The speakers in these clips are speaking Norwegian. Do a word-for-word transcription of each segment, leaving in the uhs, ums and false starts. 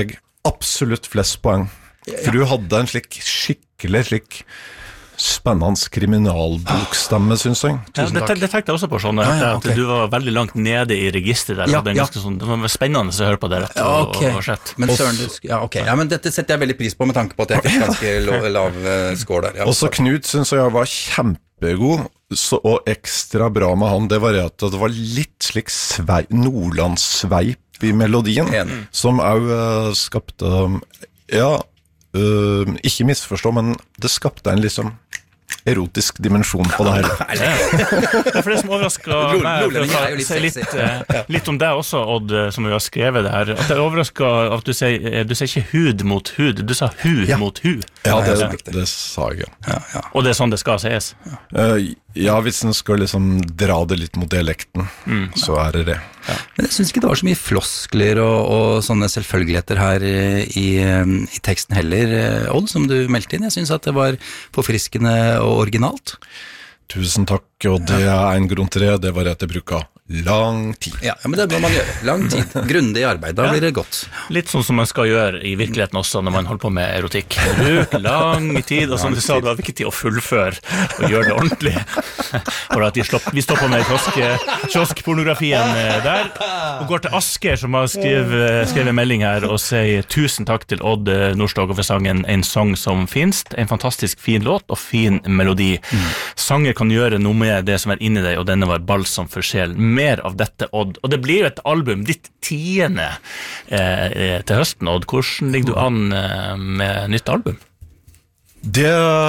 absolutt flest poeng. For du hadde en slik skikkelig slik spennende kriminalbokstemme, synes jeg. Ja, det, det tenkte jeg også på sånn, at, ja, ja, okay. at du var veldig langt nede i registeret der. Ja, ja. Sånn, det var spennende å høre på det rett og, okay. og sett. Men søren, ja, okay. ja, men dette setter jeg veldig pris på med tanke på at jeg fikk ganske lav, lav score der. Ja. Også Knut synes jeg var kjempegod, så, og ekstra bra med han, det var at det var litt slik svei, nordlandssveip i melodien, mm. som også uh, skapte, ja, Uh, ikke misforstå, men det skapte en liksom erotisk dimensjon på det her. Ja, for det som overrasket meg, for å si litt, uh, litt om deg også, Odd, som vi har skrevet det her, at det overrasket at du sier, du sier ikke hud mot hud, du sa hu ja. mot hu. Ja, det, det, det sa jeg, ja. Ja, ja. Og det er sånn det skal sies? Uh, ja, hvis en skal liksom dra det litt mot dialekten, mm. så er det det. Ja. Men jeg synes ikke det var så mye floskler og, og sånne selvfølgeligheter her i, i teksten heller, Odd, som du meldte inn. Jeg synes at det var forfriskende og originalt. Tusen takk, og det er en grunn til det, det var at jeg bruker lang tid. Ja, men det må man gjøre. Lang tid. Grundig arbeid, da blir det godt. Litt sånn som man skal gjøre i virkeligheten også når man holder på med erotikk. Bruk lang tid, og som du sa, du har viktig å fullføre og gjøre det ordentlig. For at vi, slopp, vi stopper med kioskpornografien der, og går til Asker, som har skrevet, skrevet melding her, og sier tusen takk til Odd Nordstoga for sangen En sang som finst, en fantastisk fin låt og fin melodi. Mm. Sanger kan gjøre noe med det som er inni deg, og denne var balsam for sjelen. Mer av dette, Odd. Og det blir jo et album, ditt tiende eh, til høsten, Odd. Hvordan ligger du an eh, med nytt album? Det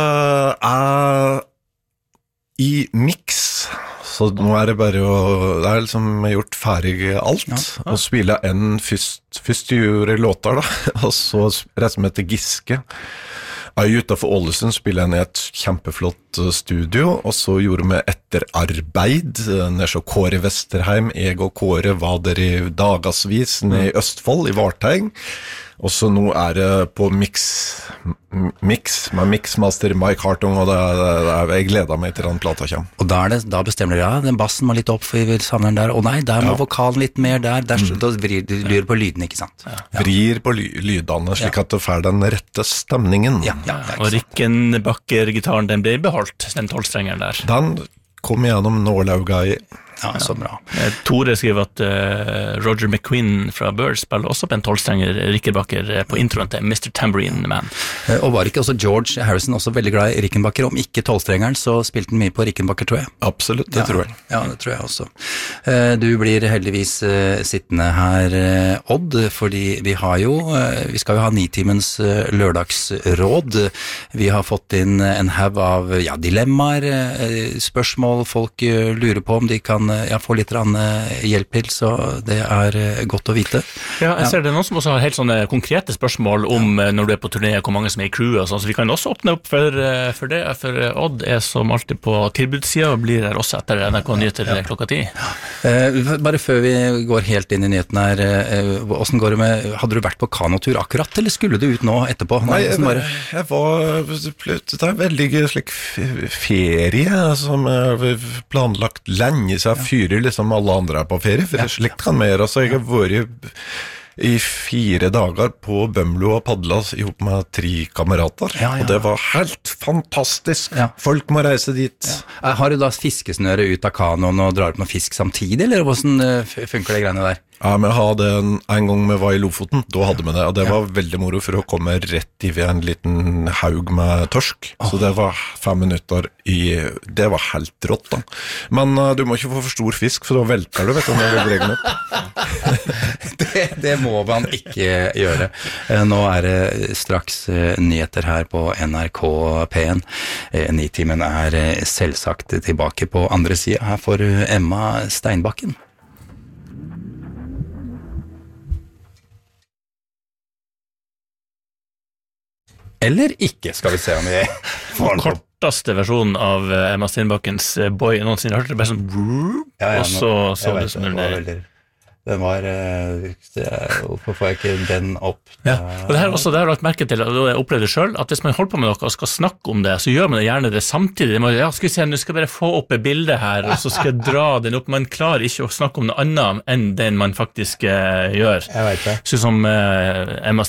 er i mix, så nå er det bare å, det er liksom gjort ferdig alt, ja, ja. Og spille en først, først gjorde låter da, og så rett som heter Giske. Jeg utenfor Ålesund spiller jeg i et kjempeflott studio, og så gjorde vi etterarbeid nede så Kåre Vesterheim, jeg og Kåre var der i dagasvis nede i Østfold, i Varteng, og så nå er det på mix, mix med mixmaster Mike Hartung, og det, det, det, jeg gleder meg til den plata kommer. Og da, er det, da bestemmer dere, ja, den bassen må litt opp, for vi vil savne den der, og nei, der må ja. vokalen litt mer der, der mm. da vrir du lyr på lyden, ikke sant? Ja. Ja. Vrir på ly, lydene, slik ja. at det får den rette stemningen. Ja, ja, ja, og Rickenbacker-gitaren, den ble beholdt, den tolvstrengeren der. Den kom gjennom nålauga i. Ja, så bra. Tore skriver at uh, Roger McQueen fra Birds spiller også på en tolvstrenger Rickenbacker på introen til mister Tambourine Man. Og var ikke også George Harrison også veldig glad i Rickenbacker? Om ikke tolvstrengeren, så spilte han mye på Rickenbacker, tror jeg. Absolutt, det ja, tror jeg. Ja, det tror jeg også. Du blir heldigvis sittende her, Odd, fordi vi har jo, vi skal jo ha nitimens lørdagsråd. Vi har fått inn en haug av ja, dilemmaer, spørsmål folk lurer på om de kan ja, få litt hjelp til, så det er godt å vite. Ja, jeg ser det noen som også har helt sånne konkrete spørsmål om ja. når du er på turné, hvor mange som er i crewet og sånn, så vi kan også åpne opp for, for det, for Odd er som alltid på tilbudssida og blir her også etter N R K Nyheter ja. klokka ti. Eh, bare før vi går helt inn i nyheten her, eh, hvordan går det med, hadde du vært på kanotur akkurat, eller skulle du ut nå etterpå? Nei, jeg, bare... jeg var, det er en veldig slik ferie som er planlagt lenge, så jeg fyrer liksom alle andre er på ferie, for ja. slikt kan mer, altså jeg har vært i fire dager på Bømlo og padlet ihop med tre kamerater, ja, ja. og det var helt fantastisk. Ja. Folk må reise dit. Ja. Har du da fiskesnøre ut av kanoen og drar opp noe fisk samtidig, eller hvordan funker det greiene der? Ja, men jeg hadde en, en gang vi var i Lofoten, da hadde vi det, og det var ja. veldig moro for å komme rett i en liten haug med torsk, oh. så det var fem minutter i, det var helt rått da. Men uh, du må ikke få for stor fisk, for da velter du, vet du, når du dregger opp. det, det må man ikke gjøre. Nå er det straks nyheter her på N R K P en. Nitimen er selvsagt tilbake på andre siden. Her får du Emma Steinbakken. Eller ikke, skal vi se om vi får den på. Korteste versjonen av Emma Steinbakkens Boy noensinne. Hørte det bare sånn ja, ja, og så så det som det den var, hvorfor får jeg ikke den opp? Ja, og det her også, det har jeg lagt merke til, og jeg opplevde det selv, at hvis man holder på med noe og skal snakke om det, så gjør man det gjerne det samtidig. Man, ja, skal vi se, nå skal jeg bare få opp et bilde her, og så skal jeg dra den opp. Man klarer ikke å snakke om noe annet enn den man faktisk uh, gjør. Jeg vet det. Så som uh, Emma